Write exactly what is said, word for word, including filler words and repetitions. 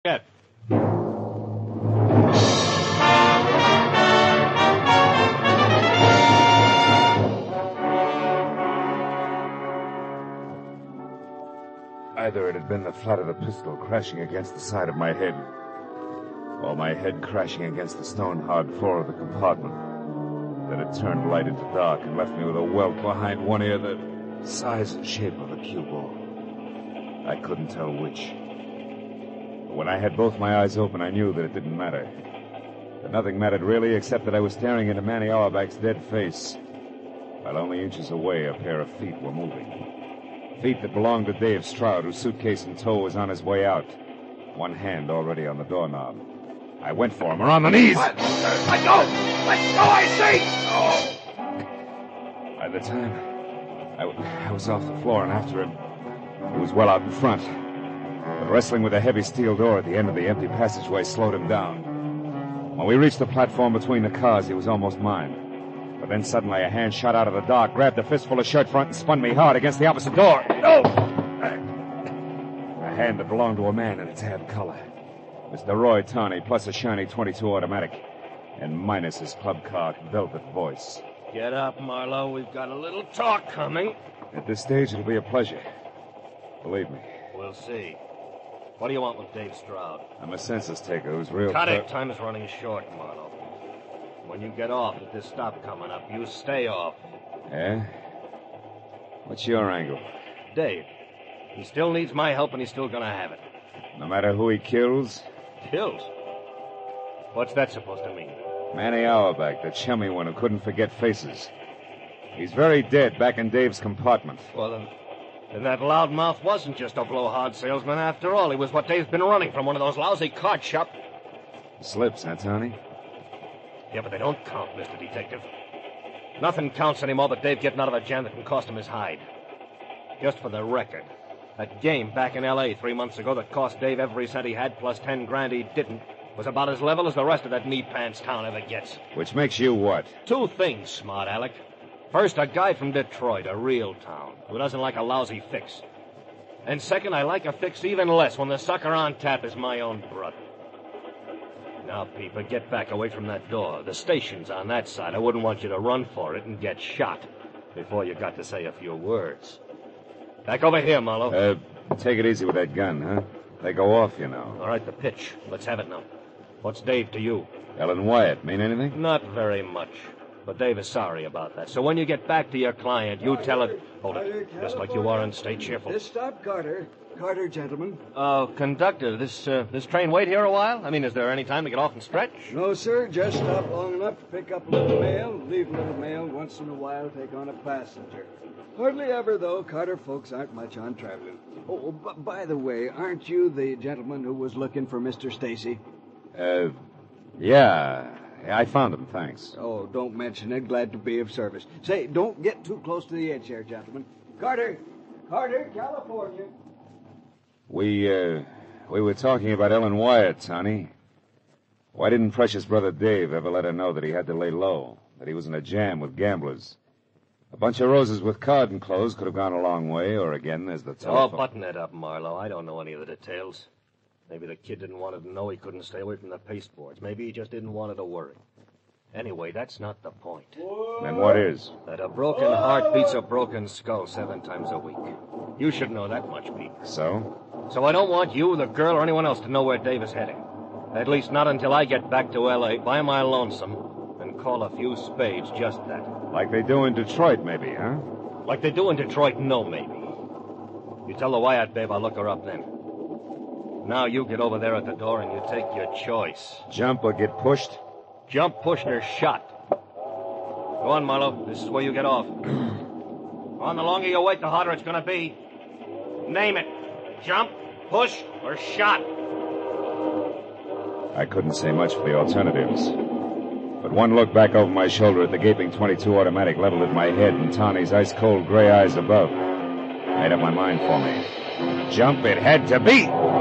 Get. Either it had been the flat of the pistol crashing against the side of my head, or my head crashing against the stone-hard floor of the compartment, that had turned light into dark and left me with a welt behind one ear the size and shape of a cue ball. I couldn't tell which. But when I had both my eyes open, I knew that it didn't matter. That nothing mattered really, except that I was staring into Manny Auerbach's dead face, while only inches away a pair of feet were moving. Feet that belonged to Dave Stroud, whose suitcase in tow was on his way out, one hand already on the doorknob. I went for him, around the knees. Let, let go! Let go, I say! Oh. By the time I, w- I was off the floor and after him, he was well out in front. But wrestling with a heavy steel door at the end of the empty passageway slowed him down. When we reached the platform between the cars, he was almost mine. But then suddenly a hand shot out of the dark, grabbed a fistful of shirt front, and spun me hard against the opposite door. No! A hand that belonged to a man in a tan collar. Mister Roy Tawney, plus a shiny twenty-two automatic, and minus his club car velvet voice. Get up, Marlowe. We've got a little talk coming. At this stage, it'll be a pleasure. Believe me. We'll see. What do you want with Dave Stroud? I'm a census taker who's real... Cut it. Cur- Time is running short, Marlowe. When you get off at this stop coming up, you stay off. Yeah? What's your angle? Dave. He still needs my help, and he's still gonna have it. No matter who he kills? Kills? What's that supposed to mean? Manny Auerbach, the chummy one who couldn't forget faces. He's very dead back in Dave's compartment. Well, then, then that loudmouth wasn't just a blowhard salesman after all. He was what Dave's been running from, one of those lousy card shop... Slips, huh, Tony? Yeah, but they don't count, Mister Detective. Nothing counts anymore but Dave getting out of a jam that can cost him his hide. Just for the record, that game back in L A three months ago that cost Dave every cent he had plus ten grand he didn't was about as level as the rest of that knee-pants town ever gets. Which makes you what? Two things, smart Alec. First, a guy from Detroit, a real town, who doesn't like a lousy fix. And second, I like a fix even less when the sucker on tap is my own brother. Now, Peeper, get back away from that door. The station's on that side. I wouldn't want you to run for it and get shot before you got to say a few words. Back over here, Marlowe. Uh, take it easy with that gun, huh? They go off, you know. All right, the pitch. Let's have it now. What's Dave to you? Ellen Wyatt, mean anything? Not very much. But Dave is sorry about that. So when you get back to your client, you tell it... Hold it. Just like you are and stay cheerful. This stop, Carter. Carter, gentlemen. Uh, conductor, this, uh, this train wait here a while? I mean, is there any time to get off and stretch? No, sir. Just stop long enough to pick up a little mail, leave a little mail, once in a while take on a passenger. Hardly ever, though. Carter folks aren't much on traveling. Oh, b- by the way, aren't you the gentleman who was looking for Mister Stacy? Uh, yeah. I found him, thanks. Oh, don't mention it. Glad to be of service. Say, don't get too close to the edge here, gentlemen. Carter! Carter, California. We, uh, we were talking about Ellen Wyatt, Tony. Why didn't Precious brother Dave ever let her know that he had to lay low, that he was in a jam with gamblers? A bunch of roses with card enclosed could have gone a long way, or again, there's the Oh, telephone. button that up, Marlowe. I don't know any of the details. Maybe the kid didn't want her to know he couldn't stay away from the pasteboards. Maybe he just didn't want her to worry. Anyway, that's not the point. Then what is? That a broken heart beats a broken skull seven times a week. You should know that much, Pete. So? So I don't want you, the girl, or anyone else to know where Dave is heading. At least not until I get back to L A by my lonesome and call a few spades just that. Like they do in Detroit, maybe, huh? Like they do in Detroit, no, maybe. You tell the Wyatt babe I'll look her up then. Now you get over there at the door and you take your choice. Jump or get pushed? Jump, pushed, or shot. Go on, Marlowe. This is where you get off. On, the longer you wait, the harder it's going to be. Name it. Jump, push, or shot. I couldn't say much for the alternatives. But one look back over my shoulder at the gaping twenty-two automatic leveled at my head and Tawny's ice-cold gray eyes above made up my mind for me. Jump it had to be!